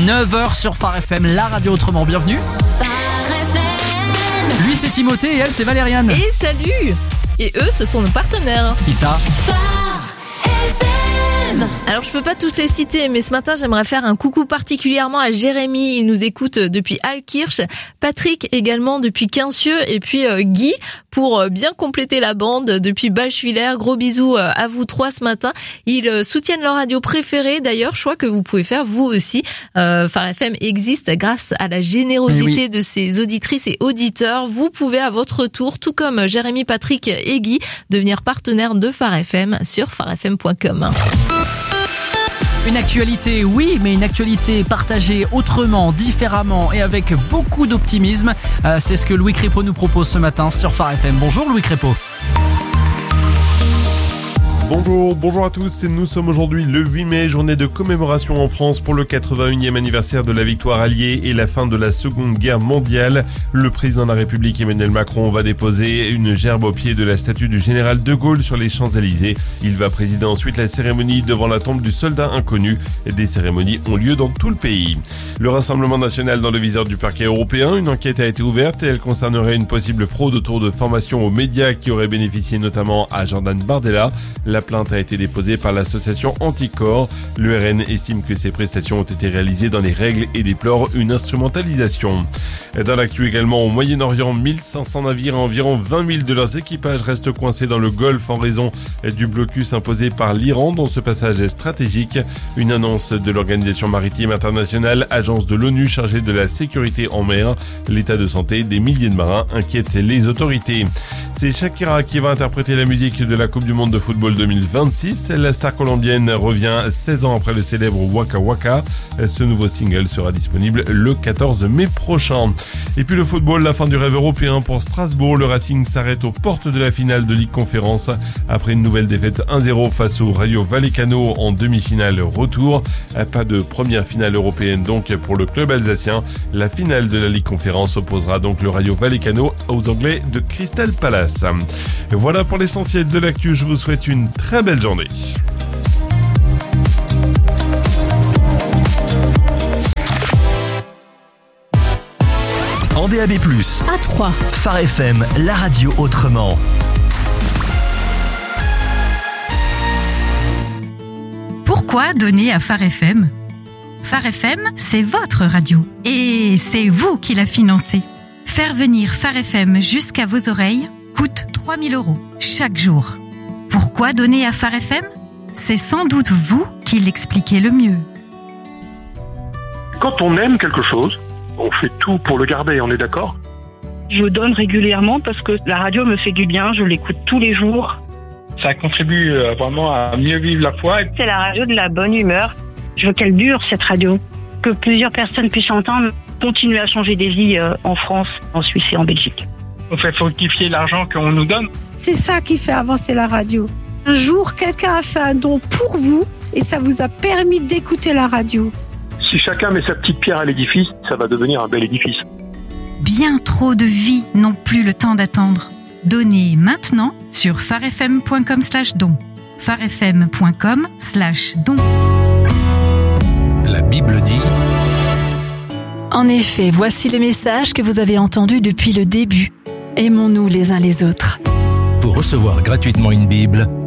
9h sur Phare FM, la radio autrement. Bienvenue. Lui c'est Timothée et elle c'est Valériane. Et salut. Et eux ce sont nos partenaires. Qui ça? Alors je peux pas tous les citer, mais ce matin j'aimerais faire un coucou particulièrement à Jérémy, il nous écoute depuis Altkirch, Patrick également depuis Quincieux, et puis Guy pour bien compléter la bande depuis Bachevillers. Gros bisous à vous trois ce matin. Ils soutiennent leur radio préférée, d'ailleurs choix que vous pouvez faire vous aussi. Phare FM existe grâce à la générosité de ses auditrices et auditeurs. Vous pouvez à votre tour, tout comme Jérémy, Patrick et Guy, devenir partenaire de Phare FM sur pharefm.com. Une actualité, oui, mais une actualité partagée autrement, différemment et avec beaucoup d'optimisme. C'est ce que Louis Crépeau nous propose ce matin sur Phare FM. Bonjour Louis Crépeau. Bonjour à tous, nous sommes aujourd'hui le 8 mai, journée de commémoration en France pour le 81e anniversaire de la victoire alliée et la fin de la Seconde Guerre mondiale. Le président de la République Emmanuel Macron va déposer une gerbe au pied de la statue du général de Gaulle sur les Champs-Élysées. Il va présider ensuite la cérémonie devant la tombe du soldat inconnu. Des cérémonies ont lieu dans tout le pays. Le Rassemblement national dans le viseur du parquet européen, une enquête a été ouverte et elle concernerait une possible fraude autour de formations aux médias qui aurait bénéficié notamment à Jordan Bardella. La plainte a été déposée par l'association Anticor. Le RN estime que ces prestations ont été réalisées dans les règles et déplore une instrumentalisation. Dans l'actu également, au Moyen-Orient, 1500 navires et environ 20 000 de leurs équipages restent coincés dans le Golfe en raison du blocus imposé par l'Iran dont ce passage est stratégique. Une annonce de l'Organisation maritime internationale, agence de l'ONU chargée de la sécurité en mer. L'état de santé des milliers de marins inquiète les autorités. C'est Shakira qui va interpréter la musique de la Coupe du Monde de football 2026. La star colombienne revient 16 ans après le célèbre Waka Waka. Ce nouveau single sera disponible le 14 mai prochain. Et puis le football, la fin du rêve européen pour Strasbourg. Le Racing s'arrête aux portes de la finale de Ligue Conférence après une nouvelle défaite 1-0 face au Rayo Vallecano en demi-finale retour. Pas de première finale européenne donc pour le club alsacien. La finale de la Ligue Conférence opposera donc le Rayo Vallecano aux Anglais de Crystal Palace. Voilà pour l'essentiel de l'actu. Je vous souhaite une très belle journée. En DAB+, A3. Phare FM, la radio autrement. Pourquoi donner à Phare FM ? Phare FM, c'est votre radio. Et c'est vous qui la financez. Faire venir Phare FM jusqu'à vos oreilles coûte 3 000 € chaque jour. Pourquoi donner à Phare FM ? C'est sans doute vous qui l'expliquez le mieux. Quand on aime quelque chose, on fait tout pour le garder, on est d'accord ? Je donne régulièrement parce que la radio me fait du bien, je l'écoute tous les jours. Ça contribue vraiment à mieux vivre la foi. C'est la radio de la bonne humeur. Je veux qu'elle dure, cette radio. Que plusieurs personnes puissent entendre, continuer à changer des vies en France, en Suisse et en Belgique. On fait fructifier l'argent qu'on nous donne. C'est ça qui fait avancer la radio. Un jour, quelqu'un a fait un don pour vous et ça vous a permis d'écouter la radio. Si chacun met sa petite pierre à l'édifice, ça va devenir un bel édifice. Bien trop de vies n'ont plus le temps d'attendre. Donnez maintenant sur pharefm.com/don. pharefm.com/don. La Bible dit... En effet, voici le message que vous avez entendu depuis le début. Aimons-nous les uns les autres. Pour recevoir gratuitement une Bible,